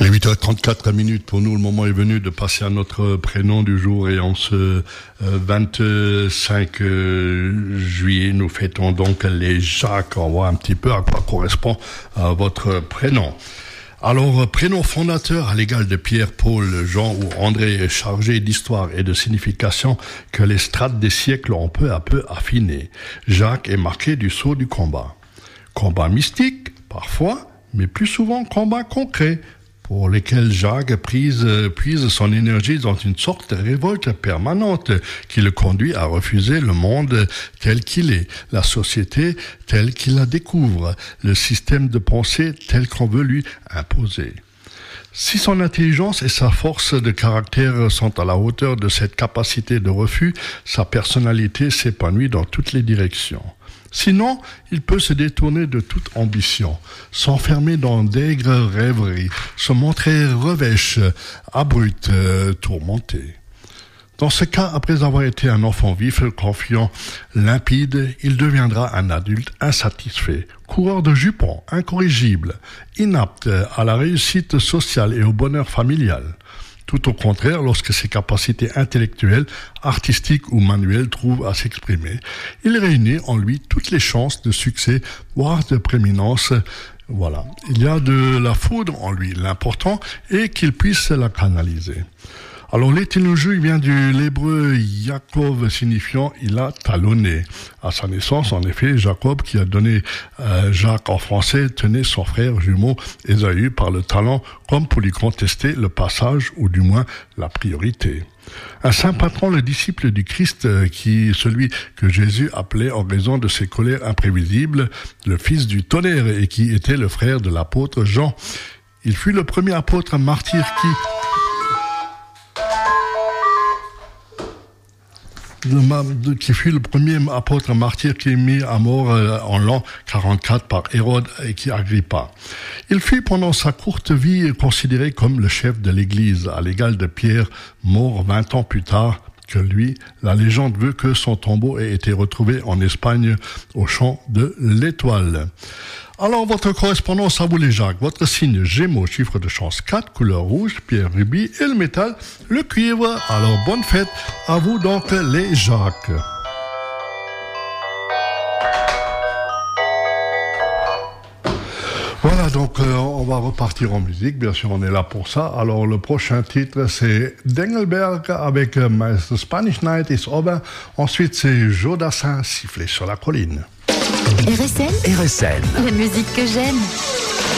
8h34 pour nous, le moment est venu de passer à notre prénom du jour et en ce 25 juillet, nous fêtons donc les Jacques. On voit un petit peu à quoi correspond votre prénom. Alors, prénom fondateur à l'égal de Pierre, Paul, Jean ou André, chargé d'histoire et de signification que les strates des siècles ont peu à peu affiné. Jacques est marqué du sceau du combat. Combat mystique, parfois, mais plus souvent combat concret, pour lesquels Jacques puise son énergie dans une sorte de révolte permanente qui le conduit à refuser le monde tel qu'il est, la société telle qu'il la découvre, le système de pensée tel qu'on veut lui imposer. Si son intelligence et sa force de caractère sont à la hauteur de cette capacité de refus, sa personnalité s'épanouit dans toutes les directions. Sinon, il peut se détourner de toute ambition, s'enfermer dans d'aigres rêveries, se montrer revêche, abrupte, tourmenté. Dans ce cas, après avoir été un enfant vif, confiant, limpide, il deviendra un adulte insatisfait, coureur de jupons, incorrigible, inapte à la réussite sociale et au bonheur familial. Tout au contraire, lorsque ses capacités intellectuelles, artistiques ou manuelles trouvent à s'exprimer, il réunit en lui toutes les chances de succès, voire de prééminence. Voilà. Il y a de la foudre en lui. L'important est qu'il puisse la canaliser. Alors, l'étymologie vient de l'hébreu Yaakov, signifiant « il a talonné ». À sa naissance, en effet, Jacob, qui a donné Jacques en français, tenait son frère jumeau Ésaü par le talon, comme pour lui contester le passage, ou du moins la priorité. Un saint patron, le disciple du Christ, celui que Jésus appelait en raison de ses colères imprévisibles, le fils du tonnerre, et qui était le frère de l'apôtre Jean. Il fut le premier apôtre martyr qui fut le premier apôtre martyr qui est mis à mort en l'an 44 par Hérode et qui Agrippa. Il fut pendant sa courte vie considéré comme le chef de l'Église, à l'égal de Pierre, mort 20 ans plus tard que lui. La légende veut que son tombeau ait été retrouvé en Espagne au champ de l'Étoile. Alors, votre correspondance à vous les Jacques, votre signe Gémeaux, chiffre de chance 4, couleur rouge, pierre rubis et le métal, le cuivre. Alors, bonne fête à vous donc les Jacques. Voilà, donc on va repartir en musique, bien sûr on est là pour ça. Alors le prochain titre c'est Dengelberg avec The Spanish Night is Over. Ensuite c'est Jodassin, Siffler sur la colline. RSN, RSN, la musique que j'aime.